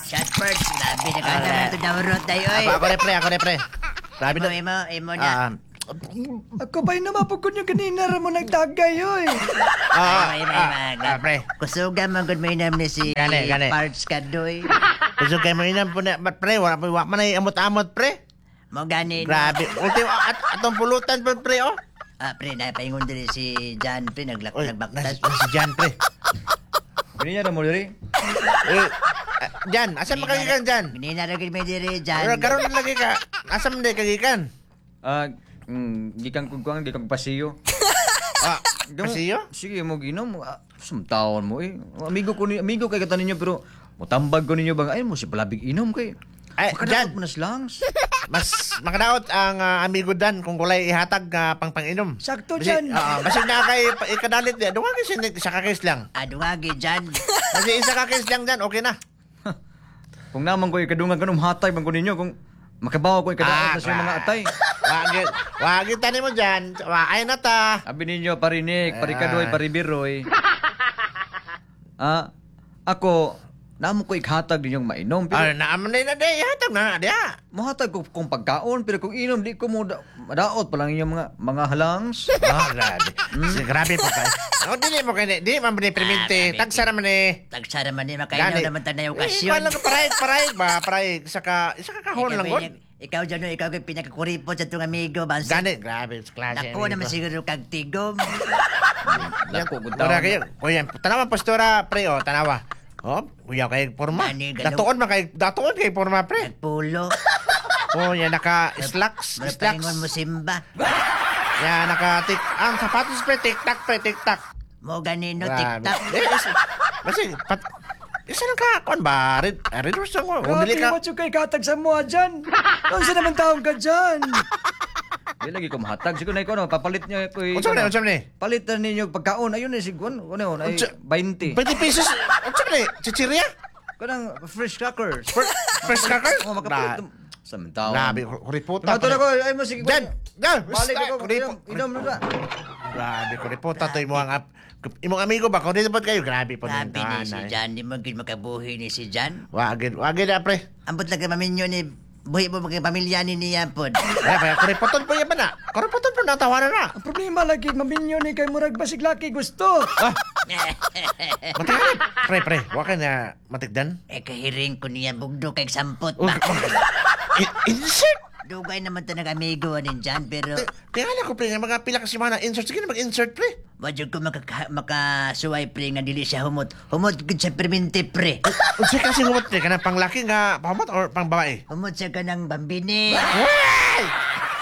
Shot first. Grabe na kada man ito daurot tayo eh. Ako re pre. Grabe na. Imo na. Ako ba'y namapagod nyo kanina ra mo nagtagay, oy. Pre. Kusuga man gud mo inam ni si Gani. Parts Kadoy. Gusto kayo mo inam po na, pre, wala man ay amot-amot, pre. Mo gani. Grabe. Ultimo, atong pulutan, pre, oh. Pre, napaingon din si John, pre, nagbaktas. Si Jan, pre. Pwede niya na mo diri. Jan, asan makagikan, Jan? Ginaragin mo diri, John. Karoon na lagi ka. Asan mo kagikan? Gikan kong gikan pasiyo. Pasiyo? Sige mo ginom. Sumtaon mo eh. Amigo kay kata ninyo pero mutambag ko ninyo bang ay mo si palabig inom kay. Ay, Jan. Mo na slangs. Mas makadaot ang amigo Dan kung kulay ihatag pang-inom. Sakto dyan. Basig na kay ikadalit niya. Dungagi isa kakis lang. Adungagi, John. Kasi isa kakis lang dyan, okay na. Kung naman ko ikadungan kanong hatay bang ko ninyo kung makabawa ko ikadaot na sa mga atay. Wagi tani mo dyan. Ay na ta. Abi ninyo parinik, parikadoy, paribiroy. Ako namo ko ikhatag ninyong mainom pero Naaman na day. Ihatag na dia. mohatag ko kung pagkaon pero kung inom di ko mo madaot pa lang inyong mga halangs. Grabe. Grabe po kayo. Dili mo kayo. Di man biniprimente. Tagsara man eh. Tagsara man ni makainaw naman tanay okasyon. Iwan lang paraig. Isa ka kahon lang god. Ikaw dyan, ikaw kay pinakakuripot sa itong amigo. Gani, grabe. Klase. Naku naman siguro kag tigom. Dako gud Wala kayo. Kuya, tanawa pastora, pre, tanawa. Kuya kay forma. Datuon kay forma, pre. Nagpulo. Yan naka-slacks. Mapaingon mo simba. Yan ang sapatos, pre, tik-tak. Mo ganino, Grabe. tik-tak. Kasi, isa lang ka, kuan ba? Red horse mo. Grabe, Umili ka. what's yung kay katag sa mua dyan? Ano sa naman taong ka dyan? Di lagi ko mahatag siguro na ko no papalit niyo ko. Unsa man ni? Palitan ninyo pagkaon ayun na siguro ano ay 20. 20 pesos. Unsa man ni? Chichirya? Kanang fresh crackers. First cracker? Oh makapalit. Samtaon. Grabe, kuriputa. Nato na ko ay mo sige. Dan! Balik ko inom na. Grabe, kuriputa to imong amigo ba? Kung dito pa kayo, grabe po. Sabi ni si Jan, di mo gid makabuhi ni si Jan. Wagid na, pre. Ambot lang kay maminyo ni buhi mo mga pamilya ni niya pod. Kaya, kuriputon po yan ba na? Kuriputon po natawanan na. Ang problema lagi, maminyo ni kay murag basig laki gusto. Matigdan. Pre, waka na matigdan. Kahiring ko niya bugdo kay sampot ba. Insert! Dugay naman ta nag-amigo anin Jan, pero Tingala ko, pre, nga mga pila kasi mana insert. Sige na mag-insert, pre. wadyo ko makasuway pre nga dili siya humot. Humot gud sa permente pre. Unsa kasi humot, pre? Kanang panglaki nga pahamot or pang babae? Humot siya ka ng bambini. Ay!